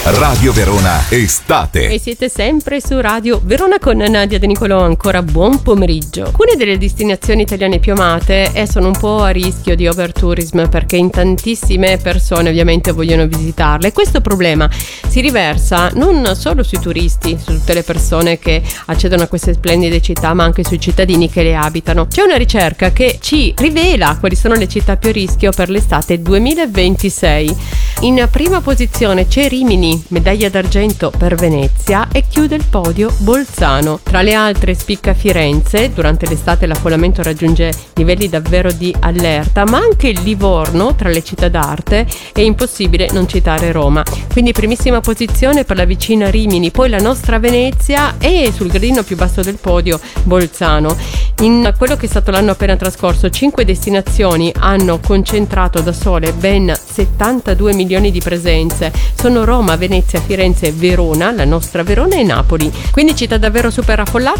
Radio Verona Estate. E siete sempre su Radio Verona con Nadia De Nicolò, ancora buon pomeriggio. Alcune delle destinazioni italiane più amate sono un po' a rischio di overtourism perché in tantissime persone ovviamente vogliono visitarle. Questo problema si riversa non solo sui turisti, su tutte le persone che accedono a queste splendide città, ma anche sui cittadini che le abitano. C'è una ricerca che ci rivela quali sono le città più a rischio per l'estate 2026. In prima posizione c'è Rimini, medaglia d'argento per Venezia, e chiude il podio Bolzano. Tra le altre spicca Firenze, durante l'estate l'affollamento raggiunge livelli davvero di allerta, ma anche Livorno tra le città d'arte, è impossibile non citare Roma. Quindi primissima posizione per la vicina Rimini, poi la nostra Venezia e sul gradino più basso del podio Bolzano. In quello che è stato l'anno appena trascorso, 5 destinazioni hanno concentrato da sole ben 72 milioni di presenze. Sono Roma, Venezia, Firenze, Verona, la nostra Verona e Napoli. Quindi città davvero super affollate